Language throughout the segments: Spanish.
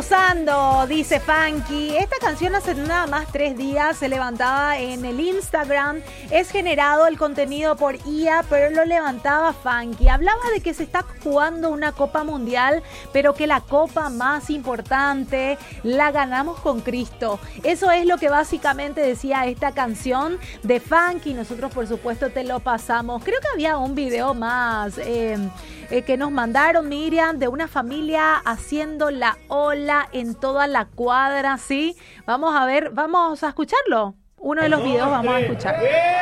Gozando, dice Funky. Esta canción hace nada más 3 días se levantaba en el Instagram. Es generado el contenido por IA, pero lo levantaba Funky. Hablaba de que se está jugando una Copa Mundial, pero que la copa más importante la ganamos con Cristo. Eso es lo que básicamente decía esta canción de Funky. Nosotros, por supuesto, te lo pasamos. Creo que había un video más que nos mandaron, Miriam, de una familia haciendo la ola en toda la cuadra, ¿sí? Vamos a ver, vamos a escucharlo. Uno de los videos vamos a escuchar.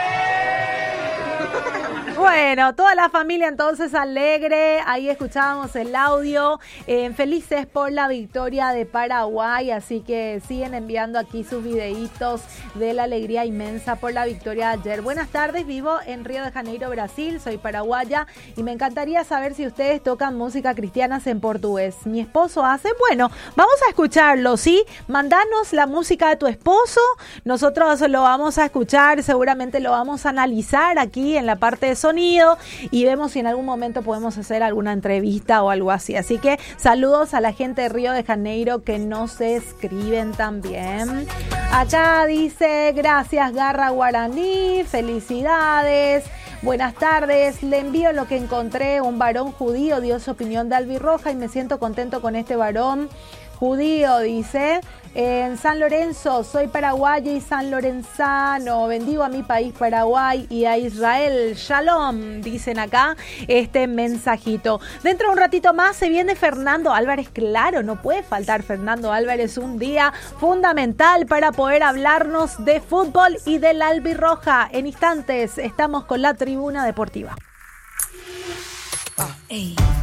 Bueno, toda la familia entonces alegre, ahí escuchábamos el audio, felices por la victoria de Paraguay, así que siguen enviando aquí sus videitos de la alegría inmensa por la victoria de ayer. Buenas tardes, vivo en Río de Janeiro, Brasil, soy paraguaya y me encantaría saber si ustedes tocan música cristiana en portugués. Mi esposo hace, bueno, vamos a escucharlo, ¿sí? Mandanos la música de tu esposo, nosotros lo vamos a escuchar, seguramente lo vamos a analizar aquí en la parte de sonido y vemos si en algún momento podemos hacer alguna entrevista o algo así. Así que saludos a la gente de Río de Janeiro que nos escriben también. Acá dice, gracias Garra Guaraní, felicidades. Buenas tardes, le envío lo que encontré, un varón judío dio su opinión de albirroja y me siento contento con este varón judío, dice. En San Lorenzo, soy paraguaya y sanlorenzano, bendigo a mi país Paraguay y a Israel, shalom, dicen acá este mensajito. Dentro de un ratito más se viene Fernando Álvarez, claro, no puede faltar Fernando Álvarez, un día fundamental para poder hablarnos de fútbol y del albirroja. En instantes estamos con la Tribuna Deportiva. Hey.